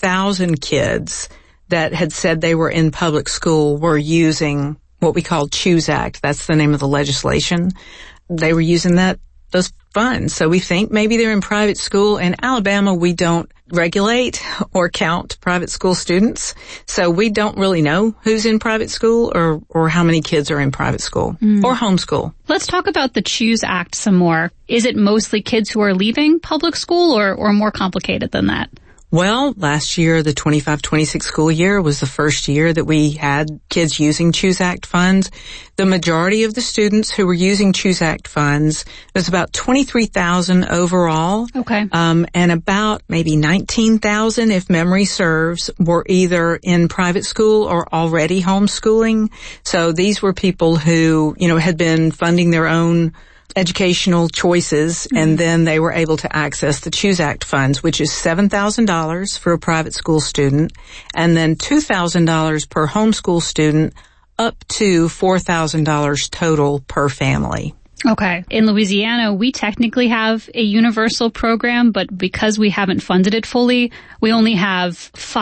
1,000 kids that had said they were in public school were using what we call CHOOSE Act. That's the name of the legislation. They were using those funds. So we think maybe they're in private school. In Alabama, we don't regulate or count private school students. So we don't really know who's in private school or how many kids are in private school or homeschool. Let's talk about the CHOOSE Act some more. Is it mostly kids who are leaving public school or more complicated than that? Well, last year, the 25-26 school year was the first year that we had kids using CHOOSE Act funds. The majority of the students who were using CHOOSE Act funds, was about 23,000 overall. Okay. And about maybe 19,000, if memory serves, were either in private school or already homeschooling. So these were people who, had been funding their own educational choices, and then they were able to access the CHOOSE Act funds, which is $7,000 for a private school student, and then $2,000 per homeschool student, up to $4,000 total per family. Okay. In Louisiana, we technically have a universal program, but because we haven't funded it fully, we only have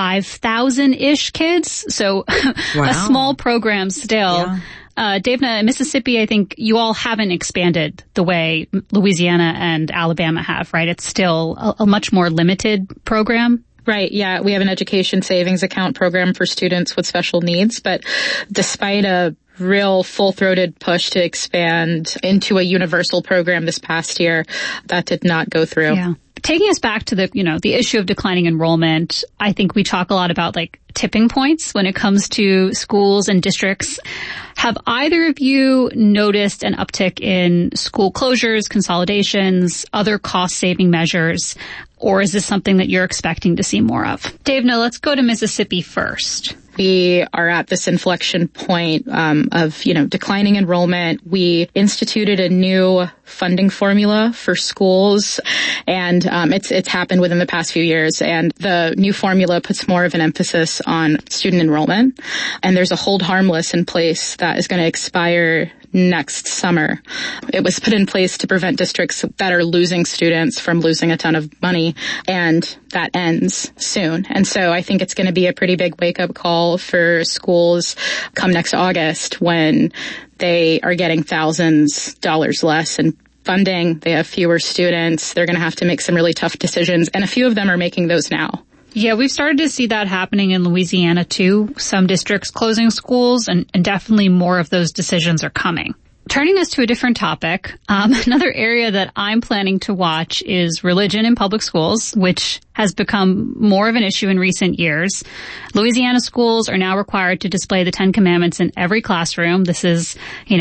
5,000-ish kids. So wow. A small program still. Yeah. Davna, in Mississippi, I think you all haven't expanded the way Louisiana and Alabama have, right? It's still a much more limited program. Right. Yeah. We have an education savings account program for students with special needs. But despite a real full-throated push to expand into a universal program this past year, that did not go through. Yeah. Taking us back to the issue of declining enrollment, I think we talk a lot about tipping points when it comes to schools and districts. Have either of you noticed an uptick in school closures, consolidations, other cost-saving measures, or is this something that you're expecting to see more of? Davna, let's go to Mississippi first. We are at this inflection point of declining enrollment. We instituted a new funding formula for schools, and it's happened within the past few years. And the new formula puts more of an emphasis on student enrollment. And there's a hold harmless in place that is going to expire next summer. It was put in place to prevent districts that are losing students from losing a ton of money, and that ends soon. And so I think it's going to be a pretty big wake-up call for schools come next August when they are getting thousands of dollars less in funding. They have fewer students. They're going to have to make some really tough decisions, and a few of them are making those now. Yeah, we've started to see that happening in Louisiana, too. Some districts closing schools, and definitely more of those decisions are coming. Turning us to a different topic, another area that I'm planning to watch is religion in public schools, which has become more of an issue in recent years. Louisiana schools are now required to display the 10 Commandments in every classroom. This is,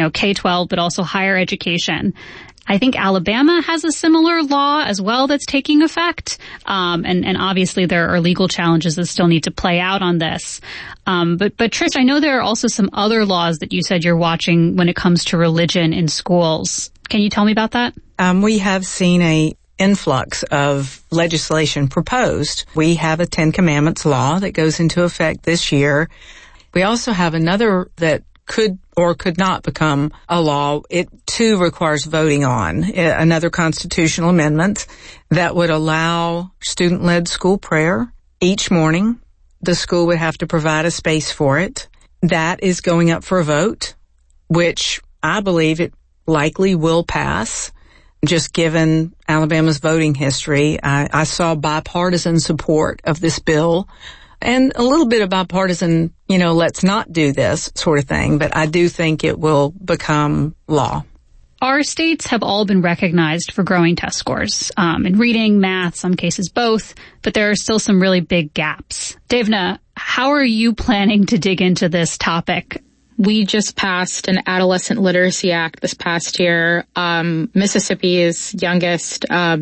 K-12, but also higher education. I think Alabama has a similar law as well that's taking effect. And obviously there are legal challenges that still need to play out on this. But Trish, I know there are also some other laws that you said you're watching when it comes to religion in schools. Can you tell me about that? We have seen a influx of legislation proposed. We have a 10 Commandments law that goes into effect this year. We also have another that could or could not become a law. It too requires voting on another constitutional amendment that would allow student-led school prayer each morning. The school would have to provide a space for it. That is going up for a vote, which I believe it likely will pass, just given Alabama's voting history. I saw bipartisan support of this bill, and a little bit of bipartisan, let's not do this sort of thing, but I do think it will become law. Our states have all been recognized for growing test scores in reading, math, some cases both, but there are still some really big gaps. Davna, how are you planning to dig into this topic? We just passed an Adolescent Literacy Act this past year. Mississippi is youngest.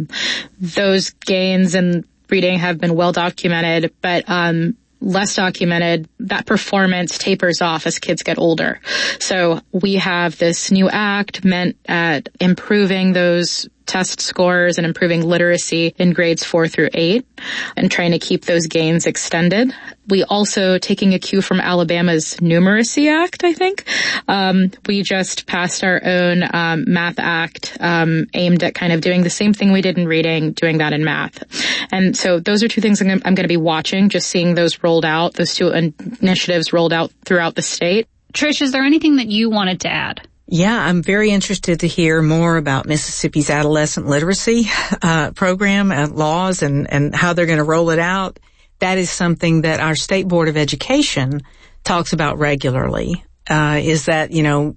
Those gains in reading have been well documented, but less documented, that performance tapers off as kids get older. So we have this new act meant at improving those test scores and improving literacy in grades 4 through 8 and trying to keep those gains extended. We also, taking a cue from Alabama's Numeracy Act, I think, we just passed our own math act aimed at kind of doing the same thing we did in reading, doing that in math. And so those are two things I'm going to be watching, just seeing those rolled out, those two initiatives rolled out throughout the state. Trish, is there anything that you wanted to add? Yeah, I'm very interested to hear more about Mississippi's adolescent literacy program and laws and how they're going to roll it out. That is something that our State Board of Education talks about regularly, is that,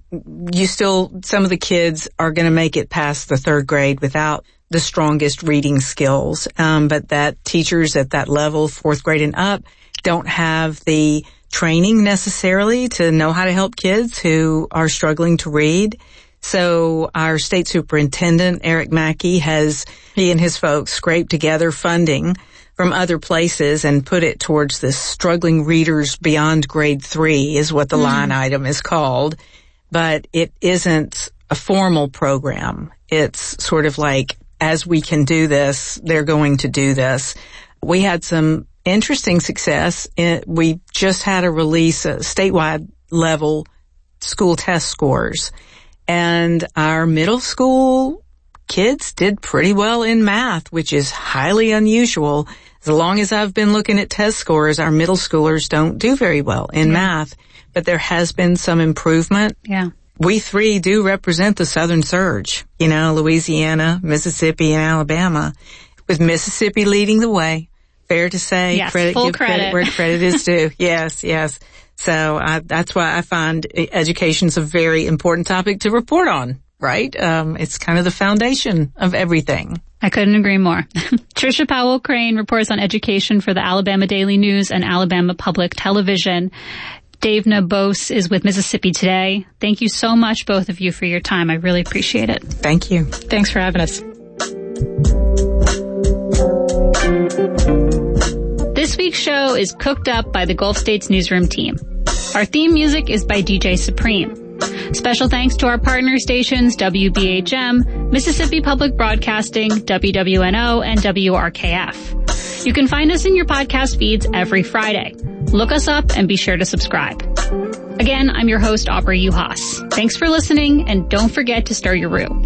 some of the kids are going to make it past the 3rd grade without the strongest reading skills, but that teachers at that level, 4th grade and up, don't have the training necessarily to know how to help kids who are struggling to read. So our state superintendent, Eric Mackey, he and his folks scraped together funding from other places and put it towards this struggling readers beyond grade 3 is what the line item is called. But it isn't a formal program. It's sort of like, as we can do this, they're going to do this. We had some interesting success. We just had a release, statewide level school test scores. And our middle school kids did pretty well in math, which is highly unusual. As long as I've been looking at test scores, our middle schoolers don't do very well in math. But there has been some improvement. Yeah. We 3 do represent the Southern Surge, Louisiana, Mississippi, and Alabama, with Mississippi leading the way. Fair to say. Yes, full credit where credit is due. Yes. So that's why I find education's a very important topic to report on, right? It's kind of the foundation of everything. I couldn't agree more. Tricia Powell-Crane reports on education for the Alabama Daily News and Alabama Public Television. Dave Nabose is with Mississippi Today. Thank you so much, both of you, for your time. I really appreciate it. Thank you. Thanks for having us. This week's show is cooked up by the Gulf States Newsroom team. Our theme music is by DJ Supreme. Special thanks to our partner stations, WBHM, Mississippi Public Broadcasting, WWNO, and WRKF. You can find us in your podcast feeds every Friday. Look us up and be sure to subscribe. Again, I'm your host, Aubrey Uhas. Thanks for listening, and don't forget to stir your roux.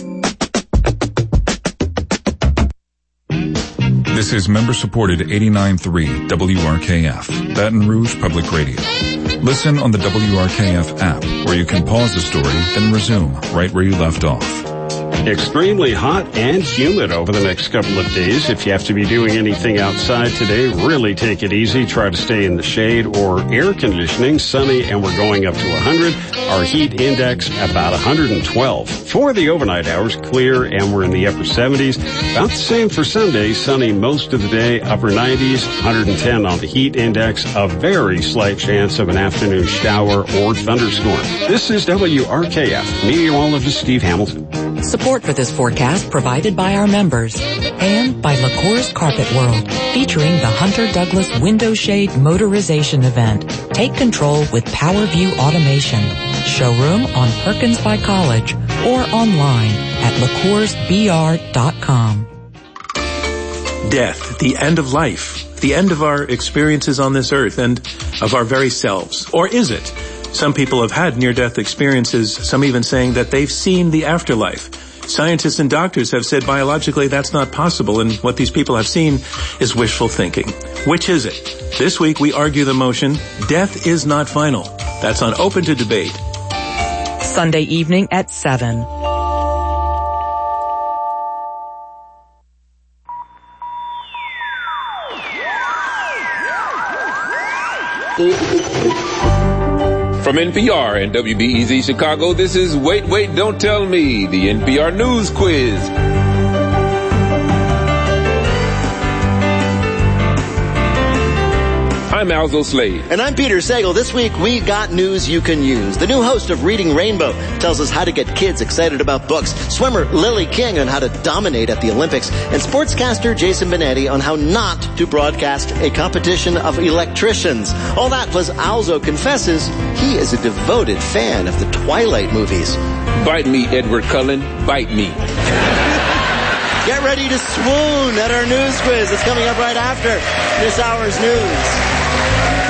This is member-supported 89.3 WRKF, Baton Rouge Public Radio. Listen on the WRKF app, where you can pause the story, then resume right where you left off. Extremely hot and humid over the next couple of days. If you have to be doing anything outside today, really take it easy. Try to stay in the shade or air conditioning. Sunny, and we're going up to 100. Our heat index about 112. For the overnight hours, clear, and we're in the upper 70s. About the same for Sunday. Sunny most of the day, upper 90s, 110 on the heat index. A very slight chance of an afternoon shower or thunderstorm. This is WRKF. Meteorologist Steve Hamilton. Support for this forecast provided by our members and by LaCour's Carpet World, featuring the Hunter Douglas Window Shade Motorization Event. Take control with PowerView Automation. Showroom on Perkins by College or online at LaCoursBR.com. Death, the end of life, the end of our experiences on this earth and of our very selves. Or is it? Some people have had near-death experiences, some even saying that they've seen the afterlife. Scientists and doctors have said biologically that's not possible, and what these people have seen is wishful thinking. Which is it? This week we argue the motion, death is not final. That's on Open to Debate. Sunday evening at 7. From NPR and WBEZ Chicago, this is Wait, Wait, Don't Tell Me, the NPR News Quiz. I'm Alzo Slade. And I'm Peter Sagal. This week, we got news you can use. The new host of Reading Rainbow tells us how to get kids excited about books. Swimmer Lily King on how to dominate at the Olympics. And sportscaster Jason Benetti on how not to broadcast a competition of electricians. All that plus Alzo confesses he is a devoted fan of the Twilight movies. Bite me, Edward Cullen. Bite me. Get ready to swoon at our news quiz. It's coming up right after this hour's news.